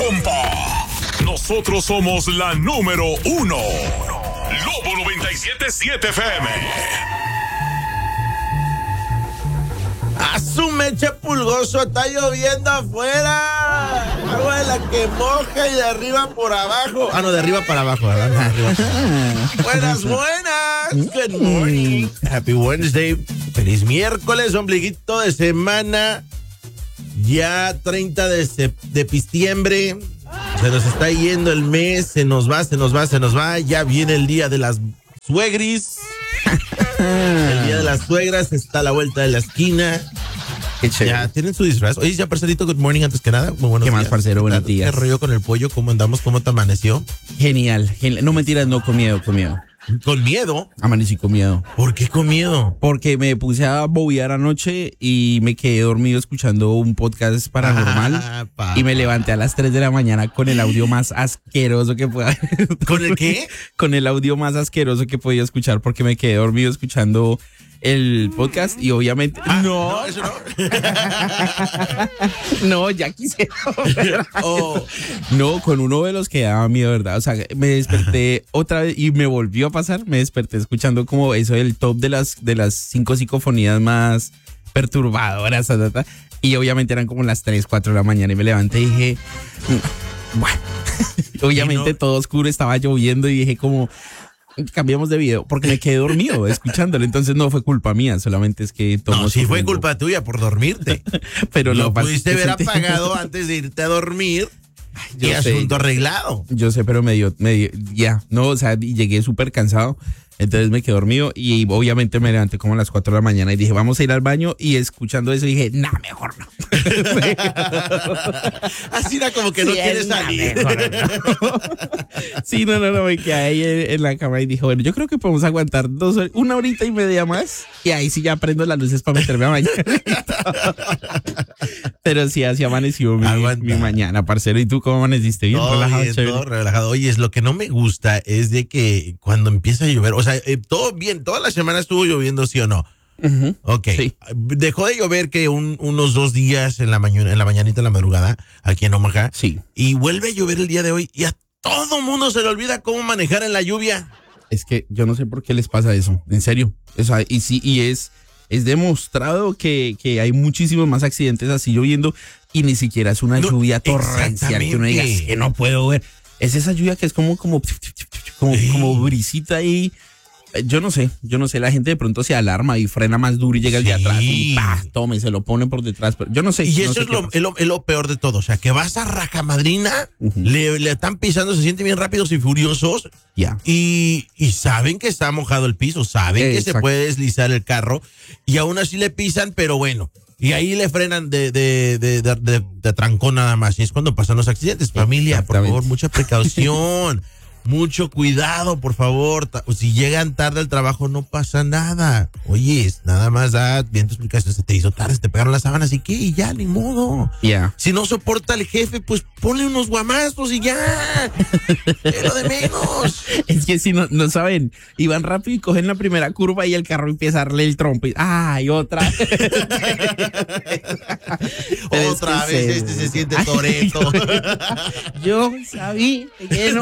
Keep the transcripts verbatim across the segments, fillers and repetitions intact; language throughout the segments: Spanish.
compa. Nosotros somos la número uno. Lobo noventa y siete punto siete F M. A su mecha pulgoso, está lloviendo afuera. Agua de la que moja y de arriba por abajo. Ah, no, de arriba para abajo, ¿verdad? De arriba. Buenas, buenas. Good morning. Happy Wednesday. Feliz miércoles, ombliguito de semana. Ya treinta de, sep- de pistiembre. Se nos está yendo el mes. Se nos va, se nos va, se nos va. Ya viene el día de las suegris. El día de las suegras está a la vuelta de la esquina. Qué chévere. Ya tienen su disfraz. Oye, ya, parcerito, good morning antes que nada. Muy buenos ¿Qué días. más, parcero? Buenos días. ¿Qué rollo con el pollo? ¿Cómo andamos? ¿Cómo te amaneció? Genial, genial. No, mentiras, no, con miedo, con miedo. ¿Con miedo? Amanecí con miedo. ¿Por qué con miedo? Porque me puse a bobear anoche y me quedé dormido escuchando un podcast paranormal. Ah, pa. Y me levanté a las tres de la mañana con el audio más asqueroso que pueda. ¿Con el qué? Con el audio más asqueroso que podía escuchar porque me quedé dormido escuchando el podcast y obviamente... Ah, no, no, eso no. no, ya quise. Oh. No, con uno de los que daba miedo, ¿verdad? O sea, me desperté otra vez y me volvió a pasar. Me desperté escuchando como eso del top de las, de las cinco psicofonías más perturbadoras. Ta, ta, ta. Y obviamente eran como las tres, cuatro de la mañana y me levanté y dije, bueno, obviamente no. todo oscuro, estaba lloviendo y dije como... Cambiamos de video porque me quedé dormido escuchándolo, entonces no fue culpa mía, solamente es que todo No, sí fue culpa tuya por dormirte. pero lo no pudiste haber apagado antes de irte a dormir. Yo y sé. asunto arreglado. Yo sé, pero me dio, me dio ya, no, o sea, y llegué súper cansado, entonces me quedé dormido y obviamente me levanté como a las cuatro de la mañana y dije, vamos a ir al baño, y escuchando eso dije, nah, mejor no. Así era como que sí, no quieres salir. Mejor no. Sí, no, no, no, me quedé ahí en, en la cama y dije, bueno, yo creo que podemos aguantar dos, una horita y media más y ahí sí ya prendo las luces para meterme a bañar. Pero sí, así amaneció mi, mi mañana, parcero. ¿Y tú cómo amaneciste? Bien, todo relajado, bien, chévere. todo relajado. Oye, es lo que no me gusta es de que cuando empieza a llover, o sea, eh, todo bien, toda la semana estuvo lloviendo, ¿sí o no? Uh-huh. Ok. Sí. Dejó de llover que un, unos dos días en la mañana, en la mañanita, en la madrugada, aquí en Omaha. Sí. Y vuelve a llover el día de hoy y a todo mundo se le olvida cómo manejar en la lluvia. Es que yo no sé por qué les pasa eso, en serio. O sea, y sí, y es, es demostrado que, que hay muchísimos más accidentes así lloviendo y ni siquiera es una No, lluvia torrencial que uno diga, es que no puedo ver. Es esa lluvia que es como, como, como, Sí. como brisita ahí. Yo no sé, yo no sé, la gente de pronto se alarma y frena más duro y llega el de Sí. atrás y ¡pah! Tome, se lo pone por detrás. Pero yo no sé. Y no eso sé es, qué lo, pasa. es, lo, es lo peor de todo. O sea, que vas a rajamadrina, Ujú. le, le están pisando, se sienten bien rápidos y furiosos. Ya. Y, y saben que está mojado el piso, saben que se Exacto. puede deslizar el carro y aún así le pisan, pero bueno. Y ahí le frenan de, de, de, de, de, de trancón nada más. Y es cuando pasan los accidentes. Familia, por Exactamente. favor, mucha precaución. Mucho cuidado, por favor. Ta- Si llegan tarde al trabajo, no pasa nada. Oye, nada más da, bien tu explicación, se te hizo tarde, se te pegaron las sábanas y qué, y ya, ni modo. Ya. Si no soporta el jefe, pues ponle unos guamazos y ya. Es lo de menos. Es que si no, no saben, iban rápido y cogen la primera curva y el carro empieza a darle el trompo. Y, ¡ay, otra! Pero es Otra que vez este se siente Toretto. Yo sabía que no.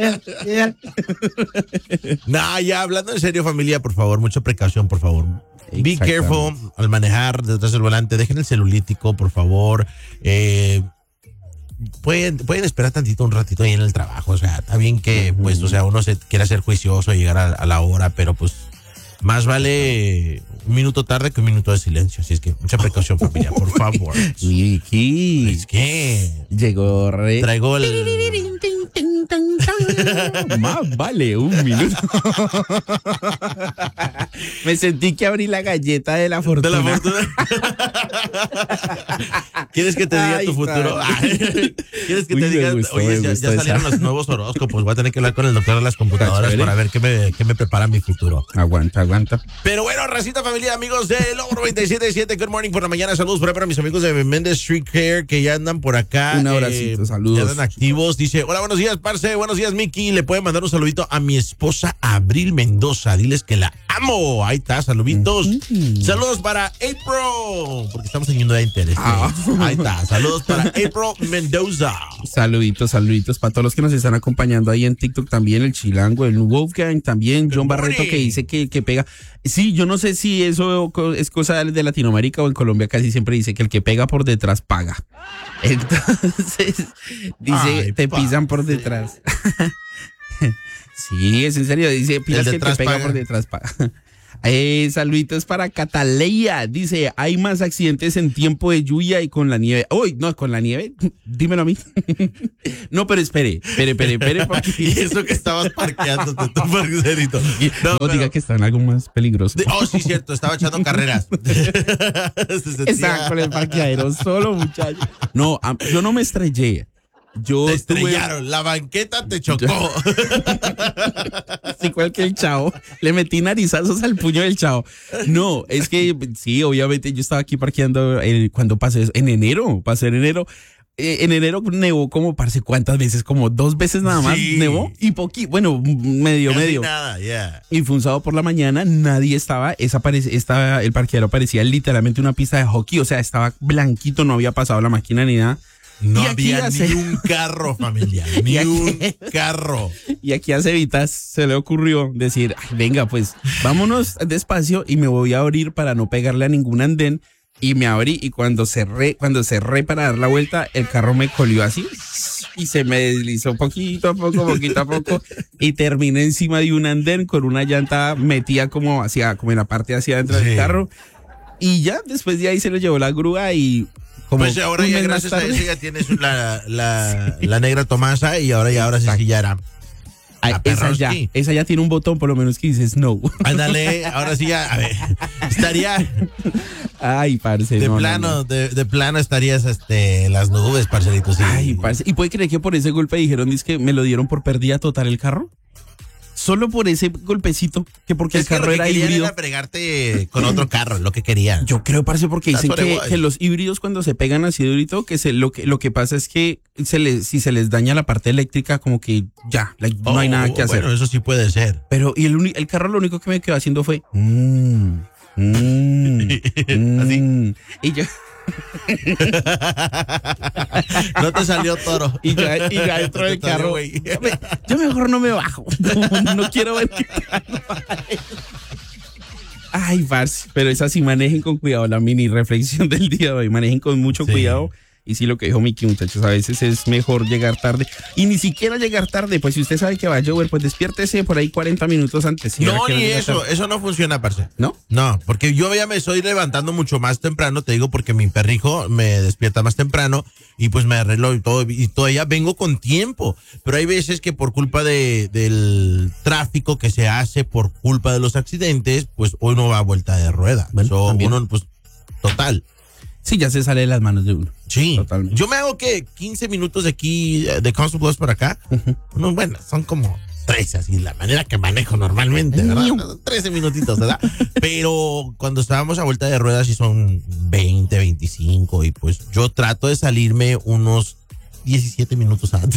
Nah, ya hablando en serio, familia, por favor, mucha precaución, por favor. Be Exactamente. careful al manejar detrás del volante. Dejen el celulítico, por favor. Eh, pueden, pueden esperar tantito, un ratito ahí en el trabajo. O sea, está bien que, pues, o sea, uno se quiera ser juicioso y llegar a, a la hora, pero pues más vale un minuto tarde que un minuto de silencio. Así es que mucha precaución, familia, por favor. Vicky. Es que Llegó re. traigo el... Más vale un minuto. Me sentí que abrí la galleta de la de fortuna. la fortuna. ¿Quieres que te diga Ay, tu futuro? padre. ¿Quieres que Uy, te me diga? gustó, Oye, me ya, gustó ya salieron esa. los nuevos horóscopos. Voy a tener que hablar con el doctor de las computadoras chévere. para ver qué me, qué me prepara mi futuro. Aguanta, aguanta. Pero bueno, racita, familia, amigos de Lobo noventa y siete punto siete, good morning por la mañana. Saludos por ahí para mis amigos de Mendes Street Care que ya andan por acá. Un abracito, saludos. Ya andan activos. Dice, hola, buenos días, parce. Buenos días, Miki. Le puede mandar un saludito a mi esposa Abril Mendoza. Diles que la amo. Lobo. Ahí está, saluditos. Mm-hmm. Saludos para April, porque estamos teniendo de interés. Ah. Ahí está, saludos para April Mendoza. Saluditos, saluditos para todos los que nos están acompañando ahí en TikTok también, el Chilango, el Wolfgang también, John Barreto que dice que, que pega. Sí, yo no sé si eso es cosa de Latinoamérica o en Colombia casi siempre dice que el que pega por detrás paga. Entonces, dice, Ay, te pa. pisan por detrás. Sí, es en serio, dice, pilas que el que pega paga. por detrás paga. Eh, saluditos para Cataleya. Dice, hay más accidentes en tiempo de lluvia y con la nieve. Uy, no, con la nieve. Dímelo a mí. No, pero espere, espere, espere, espere. Porque... Y eso que estabas parqueándote, tu parcerito. No, no pero... diga que está en algo más peligroso. Oh, sí, cierto, estaba echando carreras. Estaba con el parqueadero solo, muchacho. No, yo no me estrellé. Yo te estrellaron, tuve... la banqueta te chocó. Sí, igual que el chavo. Le metí narizazos al puño del chavo. No, es que sí, obviamente yo estaba aquí parqueando el, cuando pasé en enero, pasé en enero. Eh, en enero nevó como, parce, ¿cuántas veces? Como dos veces nada más sí. nevó y poquito, bueno, medio, Casi medio. Nada, yeah. Y fue un sábado por la mañana, nadie estaba, esa parece, estaba, el parqueadero parecía literalmente una pista de hockey, o sea, estaba blanquito, no había pasado la máquina ni nada. No había hace... ni un carro familiar, ni aquí... un carro. Y aquí a Cevitas se le ocurrió decir, ay, venga, pues vámonos despacio y me voy a abrir para no pegarle a ningún andén. Y me abrí y cuando cerré, cuando cerré para dar la vuelta, el carro me colió así y se me deslizó poquito a poco, poquito a poco y terminé encima de un andén con una llanta metida como hacia, como en la parte hacia adentro sí. del carro. Y ya después de ahí se lo llevó la grúa y... Como pues ahora ya gracias a eso ya tienes la, la, la negra Tomasa y ahora ya ahora sí, sí ya era. Ay, esa, ya, esa ya tiene un botón por lo menos que dice snow. Ándale, ahora sí ya, a ver, estaría... Ay, parce. De no, plano, no, no. De, de plano estarías este, las nubes, parcerito. Sí. Ay, parce. ¿Y puede creer que por ese golpe dijeron dice que me lo dieron por pérdida total el carro? Solo por ese golpecito, que porque es el carro que era híbrido. Era fregarte con otro carro, lo que querían. Yo creo, parce, porque dicen que, que los híbridos cuando se pegan así durito, que se, lo que lo que pasa es que se les, si se les daña la parte eléctrica, como que ya, like, oh, no hay nada que hacer. Bueno, eso sí puede ser. Pero y el, el carro lo único que me quedó haciendo fue mmm, mmm, así. Mmm, y yo... No te salió toro. Y ya, y ya dentro del carro, yo, me, yo mejor no me bajo. No, no quiero ver qué carro hay. Ay, parce, pero es así, manejen con cuidado. La mini reflexión del día de hoy, manejen con mucho sí. cuidado. Y sí, lo que dijo Mickey, muchachos, a veces es mejor llegar tarde. Y ni siquiera llegar tarde, pues si usted sabe que va a llover, pues despiértese por ahí cuarenta minutos antes. Si no, ni eso, tarde. Eso no funciona, parce. ¿No? No, porque yo ya me estoy levantando mucho más temprano, te digo, porque mi perrijo me despierta más temprano y pues me arreglo y todo, y todavía vengo con tiempo. Pero hay veces que por culpa de, del tráfico que se hace, por culpa de los accidentes, pues hoy no va a vuelta de rueda. Bueno, so, uno, pues, total. Sí, ya se sale de las manos de uno. Sí. Totalmente. Yo me hago que quince minutos de aquí, de Council Bluffs para acá. Uh-huh. No, bueno, son como trece, así, la manera que manejo normalmente, ¿verdad? trece minutitos, ¿verdad? Pero cuando estábamos a vuelta de ruedas sí son veinte, veinticinco y pues yo trato de salirme unos diecisiete minutos antes.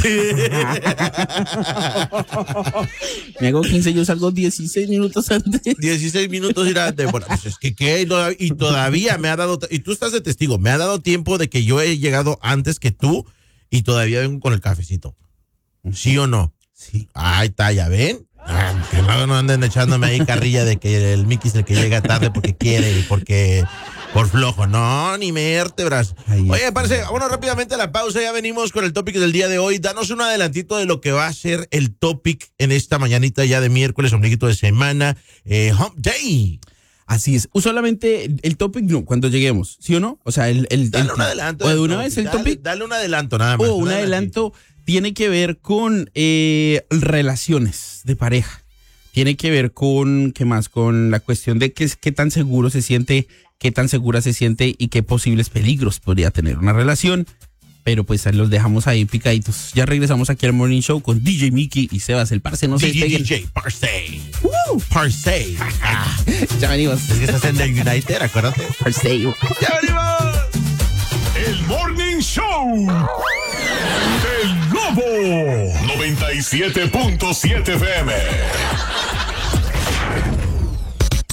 Me hago quince, yo salgo dieciséis minutos antes. dieciséis minutos ir antes. Bueno, pues es que ¿qué? Y todavía me ha dado, y tú estás de testigo, me ha dado tiempo de que yo he llegado antes que tú y todavía vengo con el cafecito. ¿Sí o no? Sí. Ahí está, ¿ya ven? Ah, que luego no anden echándome ahí carrilla de que el Mickey es el que llega tarde porque quiere y porque... Por flojo, no, ni vértebras. Oye, parce, bueno, rápidamente a la pausa, ya venimos con el topic del día de hoy. Danos un adelantito de lo que va a ser el topic en esta mañanita ya de miércoles, ombliguito de semana, eh, Hump Day. Así es. Usualmente el topic no, cuando lleguemos, ¿sí o no? O sea, el... el dale el, un adelanto. O de una vez el dale, topic. Dale un adelanto, nada más. O un adelanto tiene que ver con eh, relaciones de pareja. Tiene que ver con, ¿qué más? Con la cuestión de qué, qué tan seguro se siente, qué tan segura se siente y qué posibles peligros podría tener una relación. Pero pues los dejamos ahí picaditos. Ya regresamos aquí al Morning Show con D J Mickey y Sebas, el parce. No se despeguen. D J Parce. Uh, Parce. Ah, ya venimos. Es que estás en el United, acuérdate. Parce. Ya venimos. El Morning Show del Lobo noventa y siete punto siete F M.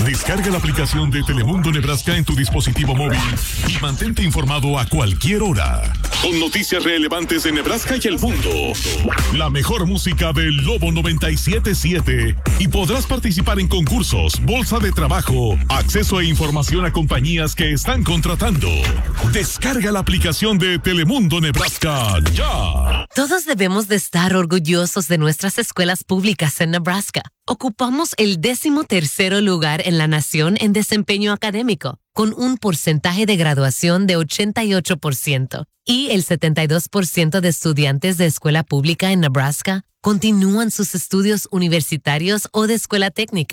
Descarga la aplicación de Telemundo Nebraska en tu dispositivo móvil y mantente informado a cualquier hora. Con noticias relevantes de Nebraska y el mundo. La mejor música del Lobo noventa y siete siete. Y podrás participar en concursos, bolsa de trabajo, acceso e información a compañías que están contratando. Descarga la aplicación de Telemundo Nebraska ya. Todos debemos de estar orgullosos de nuestras escuelas públicas en Nebraska. Ocupamos el décimo tercero lugar en la nación en desempeño académico, con un porcentaje de graduación de ochenta y ocho por ciento. Y el setenta y dos por ciento de estudiantes de escuela pública en Nebraska continúan sus estudios universitarios o de escuela técnica.